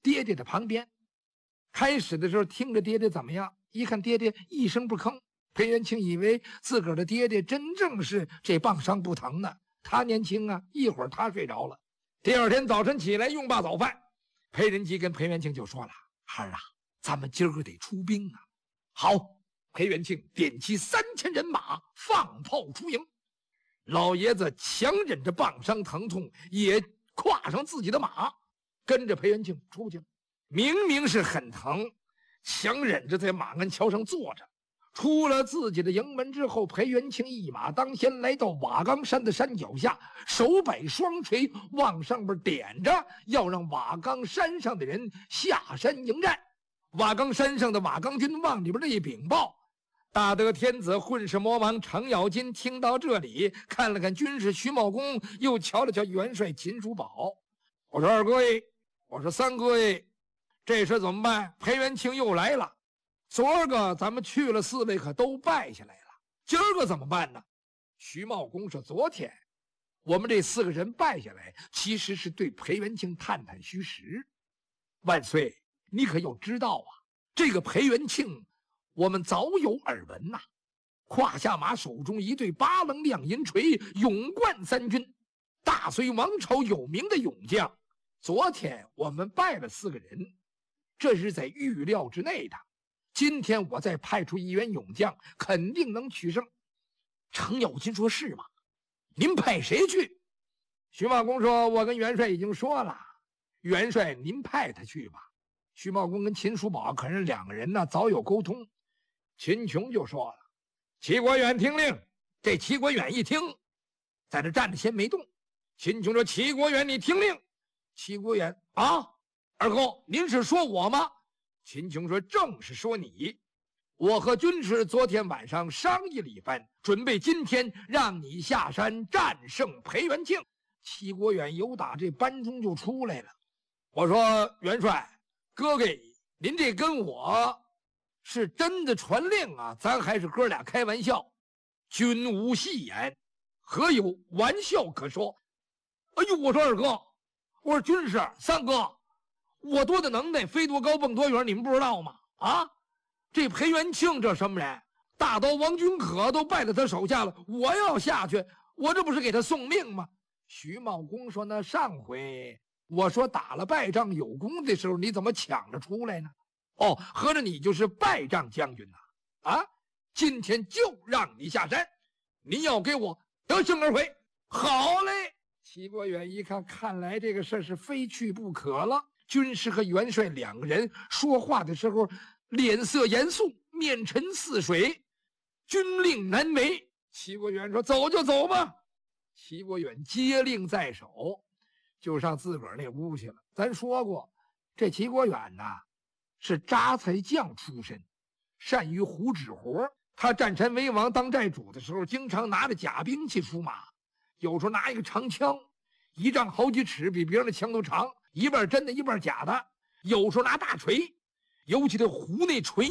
爹爹的旁边。开始的时候听着爹爹怎么样，一看爹爹一声不吭，裴元庆以为自个儿的爹爹真正是这棒伤不疼呢。他年轻啊，一会儿他睡着了。第二天早晨起来用罢早饭，裴仁吉跟裴元庆就说了：“孩儿啊，咱们今儿个得出兵啊！”好，裴元庆点齐3000人马，放炮出营。老爷子强忍着棒伤疼痛，也跨上自己的马，跟着裴元庆出去了。明明是很疼，强忍着在马鞍桥上坐着。出了自己的营门之后，裴元庆一马当先来到瓦岗山的山脚下，手摆双锤往上边点着，要让瓦岗山上的人下山迎战。瓦岗山上的瓦岗军往里边这一禀报，大德天子混世魔王程咬金听到这里，看了看军师徐茂公，又瞧了瞧元帅秦叔宝。我说二哥爷，我说三哥爷，这事怎么办？裴元庆又来了，昨儿个咱们去了4位可都败下来了，今儿个怎么办呢？徐茂公说：昨天我们这4个人败下来，其实是对裴元庆探探虚实。万岁，你可要知道啊，这个裴元庆我们早有耳闻呐。胯下马，手中一对8棱亮银锤，勇冠3军，大隋王朝有名的勇将。昨天我们败了4个人，这是在预料之内的。今天我再派出1员勇将，肯定能取胜。程咬金说：是吗？您派谁去？徐茂公说：我跟元帅已经说了，元帅您派他去吧。徐茂公跟秦叔宝可是2个人呢，早有沟通。秦琼就说了：齐国远听令。这齐国远一听，在这站着先没动。秦琼说：齐国远你听令。齐国远啊，二公您是说我吗？秦琼说：正是说你。我和军师昨天晚上商议了一番，准备今天让你下山战胜裴元庆。齐国远由打这班中就出来了。我说：元帅哥哥，您这跟我是真的传令啊，咱还是哥俩开玩笑？君无戏言，何有玩笑可说？哎呦，我说二哥，我说军师三哥，我多大能耐，飞多高蹦多远，你们不知道吗？啊，这裴元庆这什么人？大刀王君可都败在他手下了，我要下去，我这不是给他送命吗？徐茂公说：那上回我说打了败仗有功的时候，你怎么抢着出来呢？哦，合着你就是败仗将军呐！啊，今天就让你下山，你要给我得胜而回。好嘞！齐国远一看，看来这个事是非去不可了。军师和元帅2个人说话的时候，脸色严肃，面沉似水，军令难违。齐国远说：走就走吧。齐国远接令在手，就上自个儿那屋去了。咱说过，这齐国远呐，是扎才将出身，善于胡指活。他战陈为王当寨主的时候，经常拿着假兵器出马，有时候拿一个长枪，1丈好几尺，比别人的枪都长，一半真的，一半假的。有时候拿大锤，尤其这胡那锤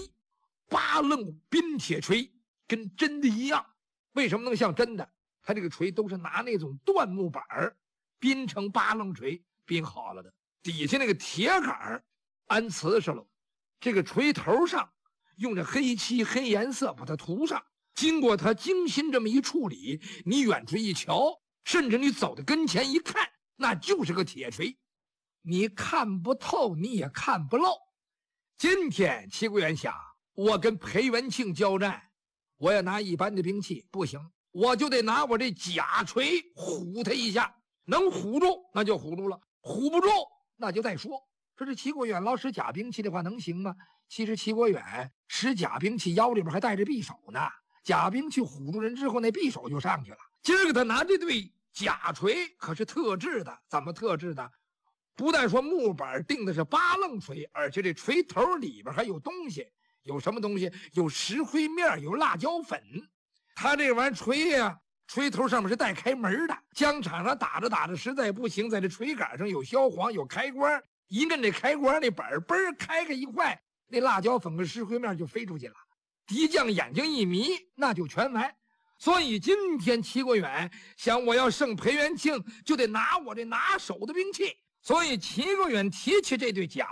，8棱冰铁锤，跟真的一样。为什么能像真的？他这个锤都是拿那种椴木板编成8棱锤，编好了的，底下那个铁杆安瓷实了。这个锤头上用着黑漆黑颜色把它涂上，经过他精心这么一处理，你远处一瞧，甚至你走到跟前一看，那就是个铁锤，你看不透，你也看不漏。今天齐国远想，我跟裴元庆交战，我要拿一般的兵器不行，我就得拿我这假锤唬他一下，能唬住那就唬住了，唬不住那就再说。说这齐国远老使假兵器的话能行吗？其实齐国远使假兵器腰里边还带着匕首呢，假兵器唬住人之后，那匕首就上去了。今儿个他拿这对假锤可是特制的，怎么特制的？不但说木板定的是8棱锤，而且这锤头里边还有东西。有什么东西？有石灰面，有辣椒粉。他这玩意儿锤呀，锤头上面是带开门的。疆场上打着打着实在不行，在这锤杆上有消黄，有开关，一摁这开关，那板嘣开开一块，那辣椒粉跟石灰面就飞出去了。敌将眼睛一迷，那就全完。所以今天齐国远想，我要胜裴元庆，就得拿我这拿手的兵器。所以齐国远提起这对假